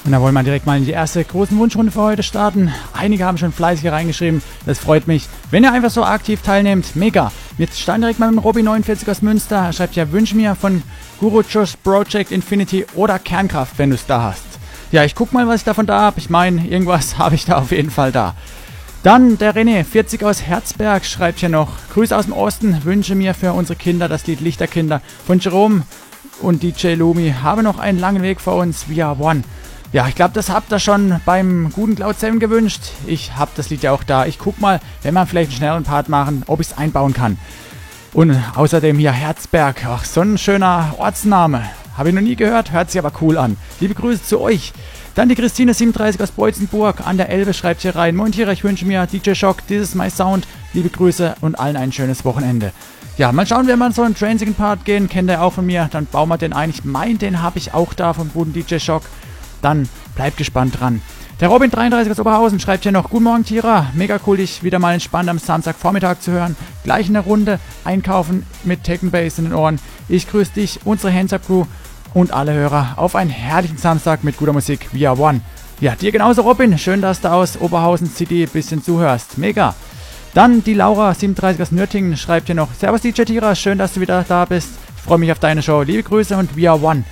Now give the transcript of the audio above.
Und da wollen wir direkt mal in die erste großen Wunschrunde für heute starten. Einige haben schon fleißig hier reingeschrieben, das freut mich. Wenn ihr einfach so aktiv teilnehmt, mega. Wir starten direkt mal mit dem Robby49 aus Münster. Er schreibt ja, wünsch mir von Guru Josh Project Infinity oder Kernkraft, wenn du es da hast. Ja, ich guck mal, was ich davon da habe. Ich meine, irgendwas habe ich da auf jeden Fall da. Dann der René40 aus Herzberg schreibt hier noch, Grüße aus dem Osten, wünsche mir für unsere Kinder das Lied Lichterkinder von Jerome und DJ Lumi. Habe noch einen langen Weg vor uns, We Are One. Ja, ich glaube, das habt ihr schon beim guten Cloud 7 gewünscht. Ich habe das Lied ja auch da. Ich guck mal, wenn wir vielleicht einen schnelleren Part machen, ob ich es einbauen kann. Und außerdem hier Herzberg. Ach, so ein schöner Ortsname. Habe ich noch nie gehört, hört sich aber cool an. Liebe Grüße zu euch. Dann die Christine37 aus Beutzenburg an der Elbe schreibt hier rein. Moin Tiere, ich wünsche mir DJ Shock, This is my Sound. Liebe Grüße und allen ein schönes Wochenende. Ja, mal schauen, wenn wir in so einen Transigen Part gehen. Kennt ihr auch von mir. Dann bauen wir den ein. Ich meine, den habe ich auch da vom guten DJ Shock. Dann bleibt gespannt dran. Der Robin33 aus Oberhausen schreibt hier noch, Guten Morgen Tira, mega cool dich wieder mal entspannt am Samstagvormittag zu hören. Gleich in der Runde einkaufen mit Tech & Bass in den Ohren. Ich grüße dich, unsere Hands-Up Crew und alle Hörer auf einen herrlichen Samstag mit guter Musik, We Are One. Ja, dir genauso Robin, schön, dass du aus Oberhausen City ein bisschen zuhörst, mega. Dann die Laura37 aus Nürtingen schreibt hier noch, Servus DJ Tira, schön, dass du wieder da bist. Ich freue mich auf deine Show, liebe Grüße und We Are One.